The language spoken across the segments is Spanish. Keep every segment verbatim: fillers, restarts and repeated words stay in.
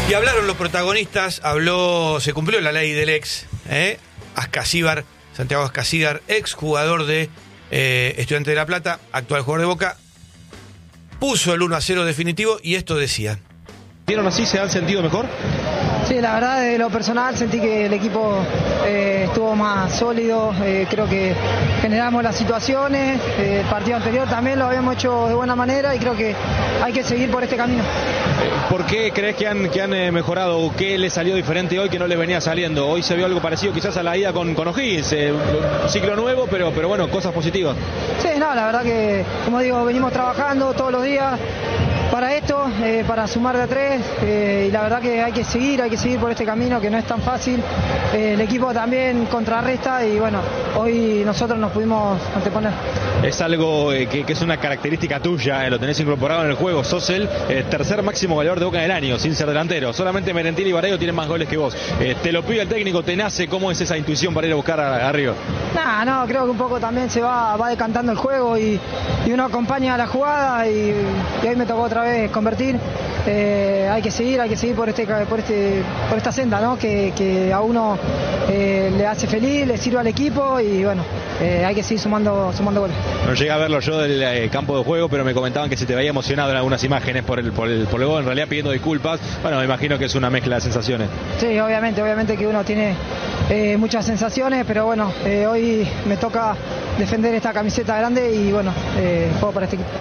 Y hablaron los protagonistas, habló, se cumplió la ley del ex, ¿eh? Ascasíbar, Santiago Ascasíbar, ex jugador de eh, Estudiantes de La Plata, actual jugador de Boca, puso el uno a cero definitivo y esto decía. ¿Vieron así? ¿Se han sentido mejor? Sí, la verdad, de lo personal sentí que el equipo eh, estuvo más sólido, eh, creo que generamos las situaciones, eh, el partido anterior también lo habíamos hecho de buena manera y creo que hay que seguir por este camino. ¿Por qué crees que han, que han eh, mejorado o qué les salió diferente hoy que no les venía saliendo? Hoy se vio algo parecido quizás a la ida con, con O'Higgins, eh, un ciclo nuevo, pero, pero bueno, cosas positivas. Sí, no, la verdad que, como digo, venimos trabajando todos los días para esto, eh, para sumar de a tres, eh, y la verdad que hay que seguir, hay que seguir por este camino que no es tan fácil. Eh, el equipo también contrarresta y bueno, hoy nosotros nos pudimos anteponer. Es algo eh, que, que es una característica tuya, eh, lo tenés incorporado en el juego, sos el eh, tercer máximo goleador de Boca del año, sin ser delantero. Solamente Merentiel y Barreiro tienen más goles que vos. Eh, te lo pide el técnico, te nace, ¿cómo es esa intuición para ir a buscar a, arriba? Nah, no, creo que un poco también se va, va decantando el juego y, y uno acompaña a la jugada y, y ahí me tocó otra vez convertir. Eh, hay que seguir, hay que seguir por este, por este, por esta senda, ¿no? Que, que a uno eh, le hace feliz, le sirve al equipo y bueno, eh, hay que seguir sumando, sumando goles. No llegué a verlo yo del eh, campo de juego, pero me comentaban que se te veía emocionado en algunas imágenes por el, por el, por el gol, en realidad pidiendo disculpas. Bueno, me imagino que es una mezcla de sensaciones. Sí, obviamente, obviamente que uno tiene eh, muchas sensaciones, pero bueno, eh, hoy me toca defender esta camiseta grande y bueno, eh, juego para este equipo.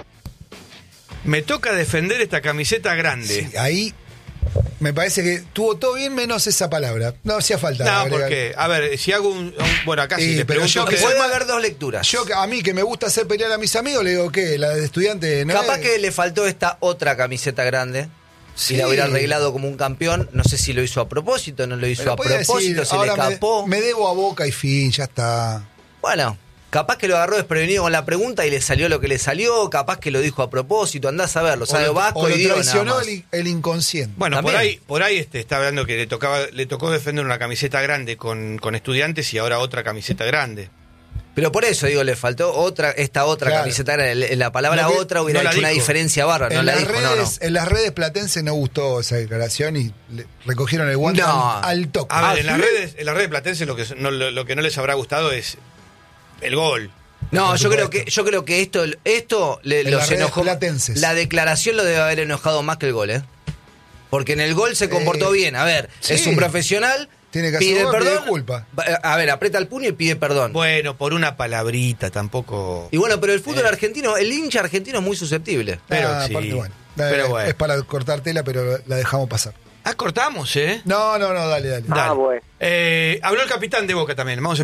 Me toca defender esta camiseta grande. Sí, ahí me parece que tuvo todo bien menos esa palabra. No hacía falta. No, agregar. porque, a ver, si hago un... un bueno, acá sí, Sí, le pero pregunto yo a que ustedes. Puede haber dos lecturas. Yo, a mí que me gusta hacer pelear a mis amigos, le digo, ¿qué? La de estudiante no Capaz es? que le faltó esta otra camiseta grande. Si Sí. la hubiera arreglado como un campeón, no sé si lo hizo a propósito, no lo hizo Pero a podía propósito, decir, se le ahora me- escapó. Me, debo a Boca y fin, ya está. Bueno, capaz que lo agarró desprevenido con la pregunta y le salió lo que le salió, capaz que lo dijo a propósito, andás a verlo, sabe o lo, vasco o lo y dio nada traicionó más. el, el inconsciente. Bueno, por También. ahí, por ahí este está hablando que le tocaba, le tocó defender una camiseta grande con, con Estudiantes y ahora otra camiseta grande. Pero por eso digo, le faltó otra, esta otra Claro. camiseta, en la palabra Lo que- otra hubiera no la hecho una dijo. diferencia bárbara, no en, la las dijo, redes, no, no. en las redes platenses no gustó esa declaración y le recogieron el guante No. al, al toque. A ver, Ah, en las ¿sí? redes, en las redes platenses lo que no, lo, lo que no les habrá gustado es el gol. No, Por yo creo supuesto. que yo creo que esto esto le, En los las redes enojó. platenses. La declaración lo debe haber enojado más que el gol, ¿eh? Porque en el gol se comportó Eh, bien. A ver, sí. es un profesional. Tiene que hacer pide gol, pide perdón. disculpa. Va- A ver, aprieta el puño y pide perdón. Bueno, por una palabrita, tampoco. Y bueno, pero el fútbol Eh. argentino, el hincha argentino es muy susceptible. Pero Ah, sí. aparte, bueno, Pero Eh, bueno. es para cortar tela, pero la dejamos pasar. Ah, cortamos, ¿eh? No, no, no, dale, dale. Dale. Ah, bueno. Eh, habló el capitán de Boca también. Vamos a